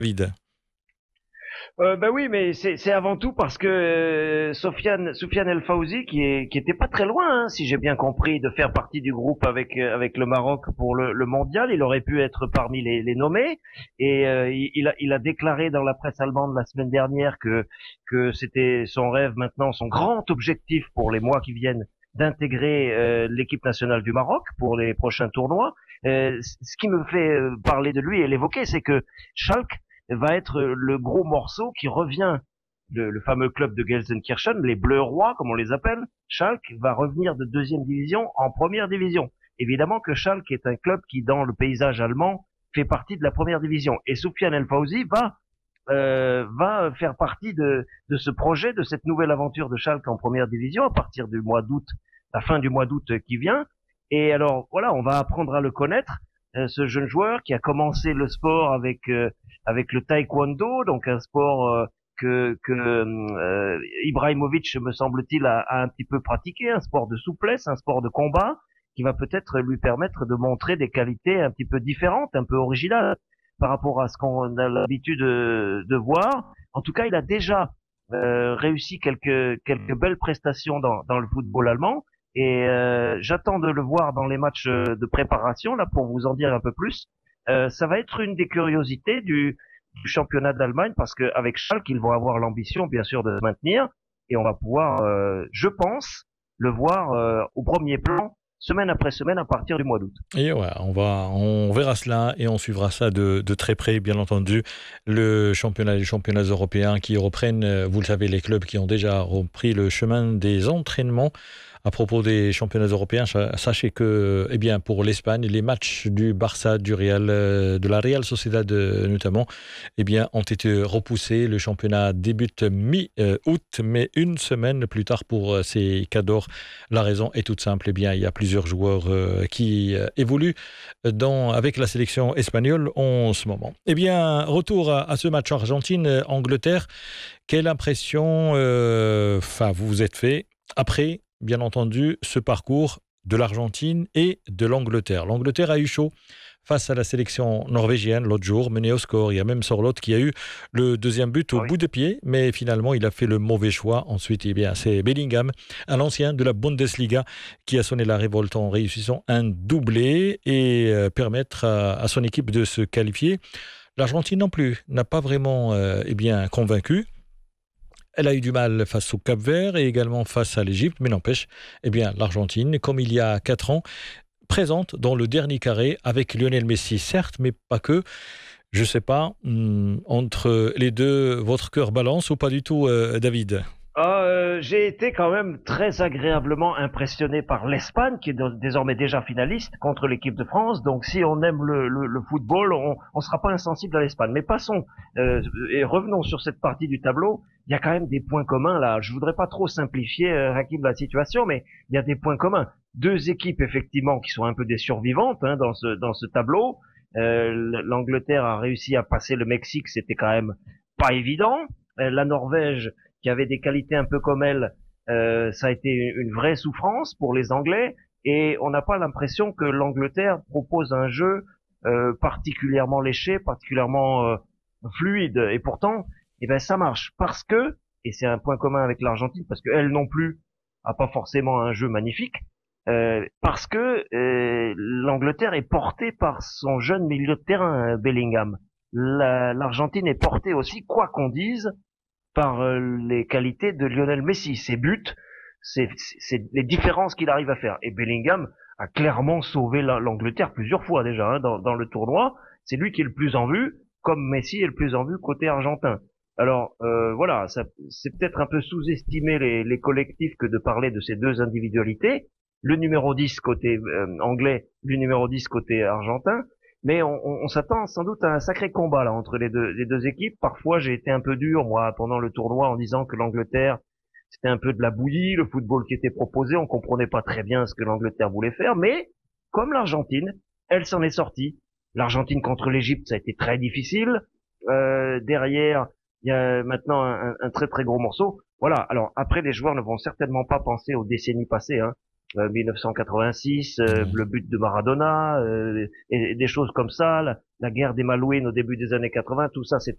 David. Ben oui, mais c'est avant tout parce que Soufiane El Fawzi, qui était pas très loin, hein, si j'ai bien compris, de faire partie du groupe avec le Maroc pour le mondial. Il aurait pu être parmi les nommés, et il a déclaré dans la presse allemande la semaine dernière que c'était son rêve maintenant, son grand objectif pour les mois qui viennent, d'intégrer l'équipe nationale du Maroc pour les prochains tournois. Ce qui me fait parler de lui et l'évoquer, c'est que Schalke va être le gros morceau qui revient. Le fameux club de Gelsenkirchen, les Bleus Rois, comme on les appelle, Schalke va revenir de deuxième division en première division. Évidemment que Schalke est un club qui, dans le paysage allemand, fait partie de la première division. Et Soufiane El Fawzi va faire partie de ce projet, de cette nouvelle aventure de Schalke en première division à partir du mois d'août, la fin du mois d'août qui vient. Et alors, voilà, on va apprendre à le connaître, ce jeune joueur qui a commencé le sport avec le taekwondo, donc un sport que Ibrahimovic, me semble-t-il, a un petit peu pratiqué, un sport de souplesse, un sport de combat, qui va peut-être lui permettre de montrer des qualités un petit peu différentes, un peu originales par rapport à ce qu'on a l'habitude de voir. En tout cas, il a déjà réussi quelques belles prestations dans le football allemand, et j'attends de le voir dans les matchs de préparation là pour vous en dire un peu plus. Ça va être une des curiosités du championnat d'Allemagne, parce qu'avec Schalke, ils vont avoir l'ambition, bien sûr, de se maintenir, et on va pouvoir, je pense, le voir au premier plan, semaine après semaine, à partir du mois d'août. Et ouais, on verra cela et on suivra ça de très près, bien entendu. Le championnat, les championnats européens qui reprennent, vous le savez, les clubs qui ont déjà repris le chemin des entraînements. À propos des championnats européens, sachez que, eh bien, pour l'Espagne, les matchs du Barça, du Real, de la Real Sociedad notamment, eh bien, ont été repoussés. Le championnat débute mi-août, mais une semaine plus tard pour ces Cadors. La raison est toute simple. Eh bien, il y a plusieurs joueurs qui évoluent avec la sélection espagnole en ce moment. Eh bien, retour à ce match Argentine-Angleterre. Quelle impression vous vous êtes fait après, bien entendu, ce parcours de l'Argentine et de l'Angleterre? L'Angleterre a eu chaud face à la sélection norvégienne l'autre jour, menée au score. Il y a même Sorloth qui a eu le deuxième but au Ah oui. bout de pied, mais finalement, il a fait le mauvais choix. Ensuite, eh bien, c'est Bellingham, un ancien de la Bundesliga, qui a sonné la révolte en réussissant un doublé et permettre à son équipe de se qualifier. L'Argentine non plus n'a pas vraiment convaincu. Elle a eu du mal face au Cap-Vert et également face à l'Égypte, mais n'empêche, eh bien, l'Argentine, comme il y a 4 ans, présente dans le dernier carré avec Lionel Messi, certes, mais pas que. Je ne sais pas, entre les deux, votre cœur balance ou pas du tout, David? J'ai été quand même très agréablement impressionné par l'Espagne, qui est désormais déjà finaliste contre l'équipe de France. Donc, si on aime le football, on sera pas insensible à l'Espagne. Mais passons et revenons sur cette partie du tableau. Il y a quand même des points communs là. Je voudrais pas trop simplifier, Hakim, la situation, mais il y a des points communs. Deux équipes effectivement qui sont un peu des survivantes, hein, dans ce tableau. L'Angleterre a réussi à passer le Mexique, c'était quand même pas évident. La Norvège, qui avait des qualités un peu comme elle, ça a été une vraie souffrance pour les Anglais, et on n'a pas l'impression que l'Angleterre propose un jeu particulièrement léché, particulièrement fluide, et pourtant, eh ben ça marche parce que, et c'est un point commun avec l'Argentine, parce qu'elle non plus a pas forcément un jeu magnifique, parce que l'Angleterre est portée par son jeune milieu de terrain, Bellingham. L'Argentine est portée aussi, quoi qu'on dise, par les qualités de Lionel Messi, ses buts, c'est les différences qu'il arrive à faire. Et Bellingham a clairement sauvé l'Angleterre plusieurs fois déjà, hein, dans le tournoi. C'est lui qui est le plus en vue, comme Messi est le plus en vue côté argentin. Alors voilà, c'est peut-être un peu sous-estimer les collectifs que de parler de ces deux individualités. Le numéro 10 côté anglais, le numéro 10 côté argentin. Mais on s'attend sans doute à un sacré combat là entre les deux équipes. Parfois, j'ai été un peu dur moi pendant le tournoi en disant que l'Angleterre, c'était un peu de la bouillie, le football qui était proposé, on comprenait pas très bien ce que l'Angleterre voulait faire. Mais comme l'Argentine, elle s'en est sortie. L'Argentine contre l'Égypte, ça a été très difficile. Derrière, il y a maintenant un très très gros morceau. Voilà. Alors après, les joueurs ne vont certainement pas penser aux décennies passées, hein. 1986, le but de Maradona, et des choses comme ça, la guerre des Malouines au début des années 80, tout ça c'est